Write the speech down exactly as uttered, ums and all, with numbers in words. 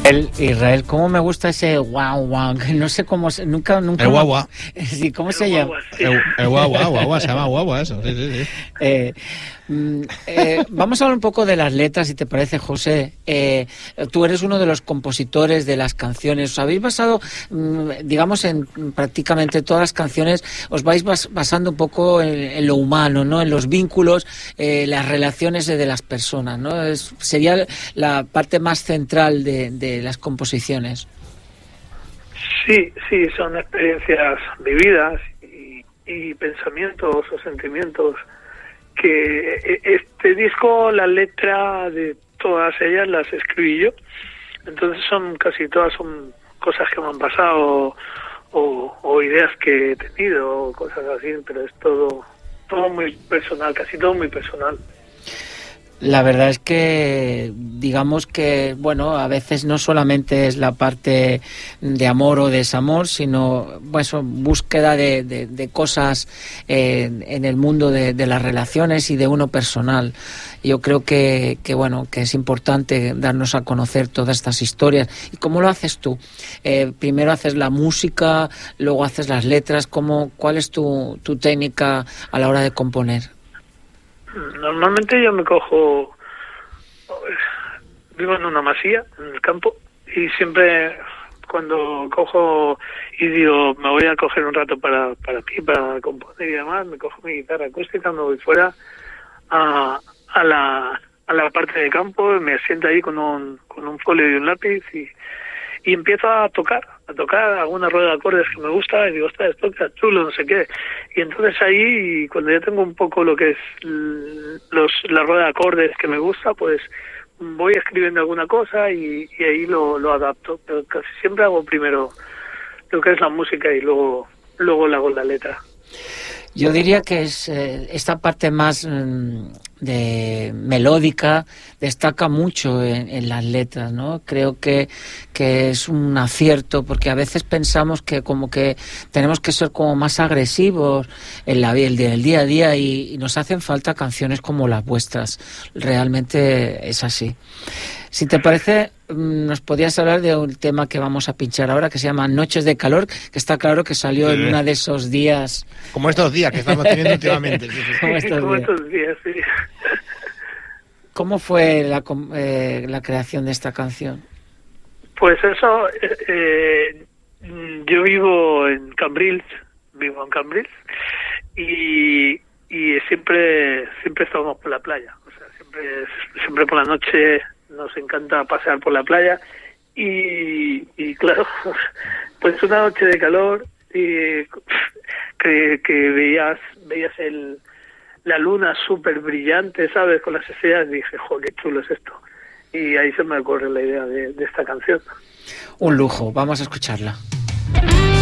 El Israel, cómo me gusta ese guau guau, no sé cómo se, nunca nunca el guau guau. Sí, ¿cómo El se llama? sí. El, el guau guau, guau guau, se llama guau guau eso. Sí, sí, sí. Eh, eh, vamos a hablar un poco de las letras, si te parece, José. Eh, tú eres uno de los compositores de las canciones. Os habéis basado, digamos, en prácticamente todas las canciones, os vais bas basando un poco en, en lo humano, ¿no? En los vínculos, eh, las relaciones de, de las personas, ¿no? Es, sería la parte más central de, de las composiciones. Sí, sí, son experiencias vividas y, y pensamientos o sentimientos que este disco, la letra de todas ellas las escribí yo, entonces son casi todas son cosas que me han pasado o, o ideas que he tenido o cosas así, pero es todo todo muy personal, casi todo muy personal. La verdad es que, digamos que, bueno, a veces no solamente es la parte de amor o desamor, sino, bueno, búsqueda de, de, de cosas eh, en el mundo de, de las relaciones y de uno personal. Yo creo que, que, bueno, que es importante darnos a conocer todas estas historias. ¿Y cómo lo haces tú? Eh, primero haces la música, luego haces las letras. ¿Cómo, cuál es tu, tu técnica a la hora de componer? Normalmente yo me cojo, vivo en una masía, en el campo, y siempre cuando cojo y digo, me voy a coger un rato para, para aquí, para componer y demás, me cojo mi guitarra acústica, me voy fuera a, a la a la parte de campo, me siento ahí con un, con un folio y un lápiz y, y empiezo a tocar, a tocar alguna rueda de acordes que me gusta y digo, ostras, esto queda chulo, no sé qué. Y entonces ahí, cuando ya tengo un poco lo que es los la rueda de acordes que me gusta, pues voy escribiendo alguna cosa y, y ahí lo, lo adapto. Pero casi siempre hago primero lo que es la música y luego, luego le hago la letra. Yo diría que es eh, esta parte más mm, de melódica destaca mucho en, en las letras, ¿no? Creo que, que es un acierto porque a veces pensamos que como que tenemos que ser como más agresivos en la el, el día a día y, y nos hacen falta canciones como las vuestras. Realmente es así. Si te parece, nos podías hablar de un tema que vamos a pinchar ahora, que se llama Noches de Calor, que está claro que salió sí. en uno de esos días... Como estos días que estamos teniendo últimamente. Sí, sí. Como estos Como días. estos días, sí. ¿Cómo fue la, eh, la creación de esta canción? Pues eso, eh, eh, yo vivo en Cambrils, vivo en Cambrils, y, y siempre siempre estamos por la playa, o sea, siempre siempre por la noche nos encanta pasear por la playa y, y claro, pues una noche de calor y que, que veías veías el la luna súper brillante, ¿sabes? Con las estrellas, dije, joder, qué chulo es esto. Y ahí se me ocurre la idea de, de esta canción. Un lujo, vamos a escucharla.